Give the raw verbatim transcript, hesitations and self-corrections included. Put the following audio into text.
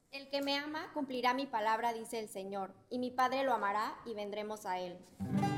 El que me ama cumplirá mi palabra, dice el Señor, y mi Padre lo amará y vendremos a él.